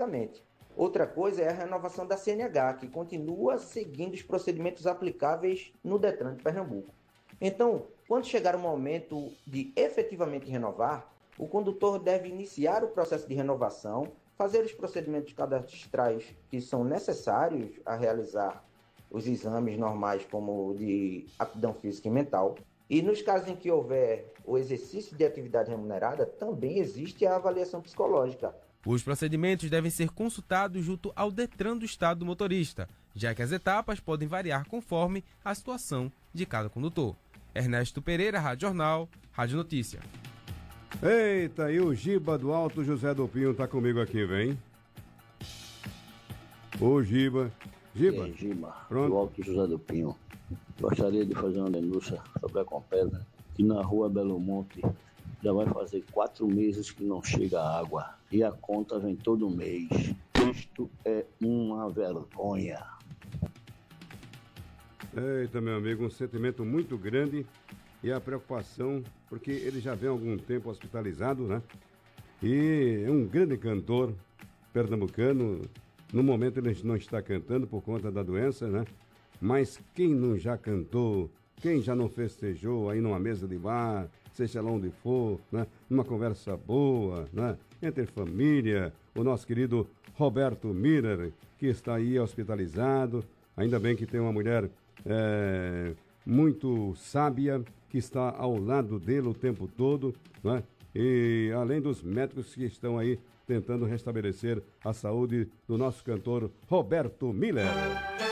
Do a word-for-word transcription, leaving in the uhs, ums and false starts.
imediatamente. Outra coisa é a renovação da C N H, que continua seguindo os procedimentos aplicáveis no Detran de Pernambuco. Então, quando chegar o momento de efetivamente renovar, o condutor deve iniciar o processo de renovação, fazer os procedimentos cadastrais que são necessários a realizar os exames normais, como o de aptidão física e mental. E nos casos em que houver o exercício de atividade remunerada, também existe a avaliação psicológica. Os procedimentos devem ser consultados junto ao Detran do Estado do motorista, já que as etapas podem variar conforme a situação de cada condutor. Ernesto Pereira, Rádio Jornal, Rádio Notícia. Eita, e o Giba do Alto José do Pinho tá comigo aqui, vem. Ô Giba. Giba. E aí, Giba, Pronto. do Alto José do Pinho. Gostaria de fazer uma denúncia sobre a Compesa, que na rua Belo Monte já vai fazer quatro meses que não chega água e a conta vem todo mês. Isto é uma vergonha. Eita, meu amigo, um sentimento muito grande e a preocupação, porque ele já vem há algum tempo hospitalizado, né? E é um grande cantor pernambucano. No momento ele não está cantando por conta da doença, né? Mas quem não já cantou, quem já não festejou aí numa mesa de bar, seja lá onde for, né? Numa conversa boa, né? Entre família, o nosso querido Roberto Miller, que está aí hospitalizado. Ainda bem que tem uma mulher é, muito sábia, que está ao lado dele o tempo todo, né? E além dos médicos que estão aí tentando restabelecer a saúde do nosso cantor Roberto Miller.